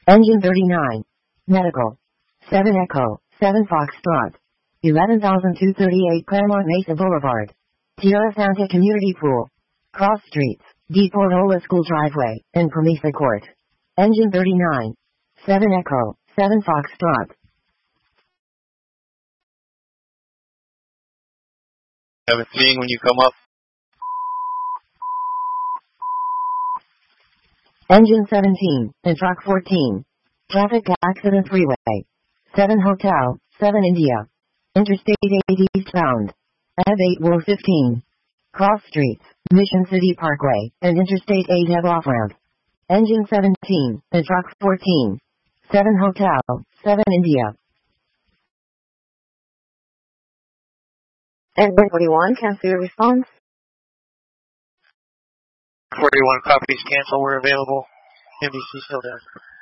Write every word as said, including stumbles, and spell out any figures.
Engine thirty-nine. Medical. seven Echo, seven Foxtrot. eleven thousand two hundred thirty-eight Claremont Mesa Boulevard. Tierra Santa Community Pool. Cross Streets, De Portola School Driveway, and Promesa Court. Engine thirty-nine. seven Echo, seven Foxtrot. Have a seeing when you come up. Engine seventeen, and Truck fourteen. Traffic Accident Freeway. seven Hotel, seven India. Interstate eight eastbound. A B eight War fifteen. Cross Streets, Mission City Parkway, and Interstate eight head off-ramp. Engine seventeen, and Truck fourteen. seven Hotel, seven India. Engine forty-one, cancel your response. forty-one copies cancel were available. N B C still there.